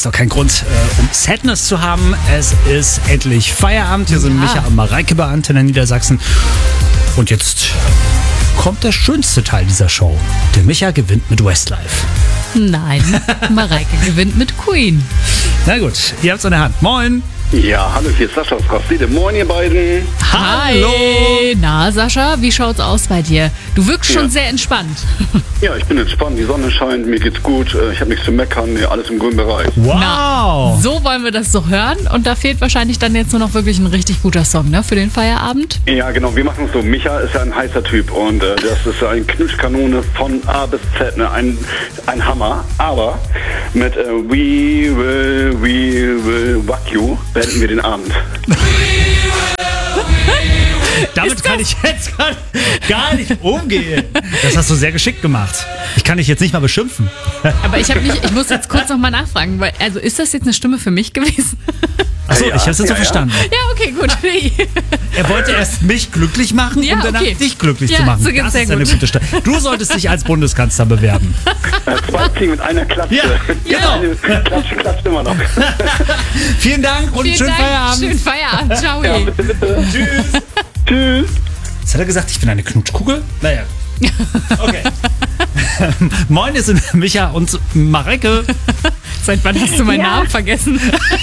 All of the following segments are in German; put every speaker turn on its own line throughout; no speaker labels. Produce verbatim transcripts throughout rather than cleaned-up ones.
ist doch kein Grund, äh, um Sadness zu haben. Es ist endlich Feierabend. Hier sind
Ja.
Micha und Mareike bei Antenne Niedersachsen. Und jetzt kommt der schönste Teil dieser Show. Der Micha gewinnt mit Westlife.
Nein, Mareike gewinnt mit Queen.
Na gut, ihr habt's in der Hand. Moin.
Ja, hallo, hier ist Sascha aus Rostede. Moin, ihr beiden.
Hallo.
Hi. Na, Sascha, wie schaut's aus bei dir? Du wirkst schon
Ja.
sehr entspannt.
Ja, ich bin entspannt, die Sonne scheint, mir geht's gut, äh, ich habe nichts zu meckern, nee, alles im grünen Bereich.
Wow.
Na, so wollen wir das doch hören. Und da fehlt wahrscheinlich dann jetzt nur noch wirklich ein richtig guter Song, ne, für den Feierabend.
Ja, genau, wir machen es so. Micha ist ja ein heißer Typ und äh, das ist eine Knutschkanone von A bis Z, ne? ein, ein Hammer. Aber mit äh, We Will, We Will Wack You beenden wir den Abend.
Damit kann ich jetzt gar, gar nicht umgehen. Das hast du sehr geschickt gemacht. Ich kann dich jetzt nicht mal beschimpfen.
Aber ich habe mich, ich muss jetzt kurz nochmal nachfragen, weil, also ist das jetzt eine Stimme für mich gewesen?
Achso,
Ja,
ich hab's jetzt so
ja, ja.
verstanden.
Ja, okay, gut.
Er wollte erst mich glücklich machen,
Ja,
um danach
okay.
dich glücklich
Ja,
zu machen.
so geht's
das
sehr
ist eine
gut.
gute Stelle. Du solltest dich als Bundeskanzler bewerben.
Äh, zwei Ziegen mit einer Klatsche.
Ja, genau.
Klatsche, klatscht immer noch.
Vielen Dank und
Vielen
schönen
Dank.
Feierabend.
Schönen Feierabend. Ciao.
Ja, bitte, bitte.
Tschüss.
Tschüss.
Jetzt hat er gesagt, ich bin eine Knutschkugel? Naja. Okay. Moin, hier sind Micha und Mareike.
Seit wann hast du meinen
Ja.
Namen vergessen?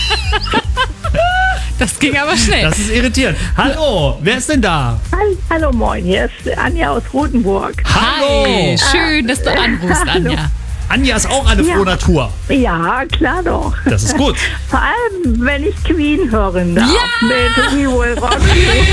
Das ging aber schnell.
Das ist irritierend. Hallo, wer ist denn da?
Hall- Hallo, moin, hier ist Anja aus Rotenburg.
Hallo.
Hi, schön, dass du anrufst,
Hallo.
Anja.
Anja ist auch eine
Ja.
frohe Natur.
Ja, klar doch.
Das ist gut.
Vor allem, wenn ich Queen hören darf.
Ja.
Mit We Will Rock You.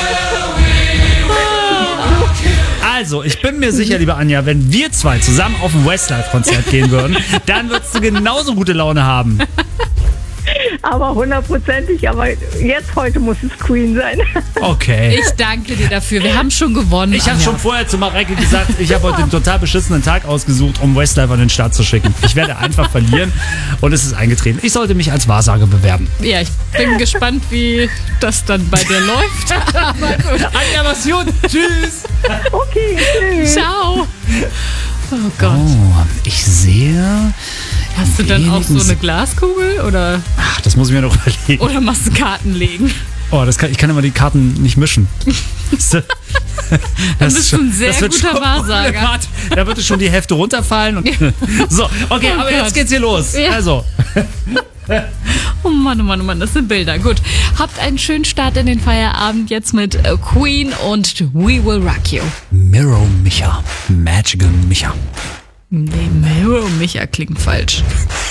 Also, ich bin mir sicher, liebe Anja, wenn wir zwei zusammen auf ein Westlife-Konzert gehen würden, dann würdest du genauso gute Laune haben.
Aber hundertprozentig, aber jetzt heute muss es Queen sein.
Okay.
Ich danke dir dafür. Wir haben schon gewonnen.
Ich habe
Anja.
schon vorher zu Mareike gesagt, ich habe heute einen total beschissenen Tag ausgesucht, um Westlife an den Start zu schicken. Ich werde einfach verlieren und es ist eingetreten. Ich sollte mich als Wahrsager bewerben.
Ja, ich bin gespannt, wie das dann bei dir läuft. Aber gut.
Anja, was gut. Tschüss.
Okay, tschüss.
Ciao. Oh Gott.
Oh, ich sehe...
Hast du dann auch so
wenigen-
eine Glaskugel oder,
Ach, das muss ich mir noch überlegen.
oder machst du Karten legen?
Oh, das kann, ich kann immer die Karten nicht mischen. Das
bist du ein sehr
das wird
guter
schon
Wahrsager.
problematisch. Da wird schon die Hälfte runterfallen. Und so, okay,
Oh
aber
Gott.
jetzt geht's hier los.
Ja.
Also,
Oh Mann, oh Mann, oh Mann, das sind Bilder. Gut, habt einen schönen Start in den Feierabend jetzt mit äh, Queen und We Will Rock You.
Mirror Micha. Magical Micha.
Nee, Mirror Micha klingt falsch.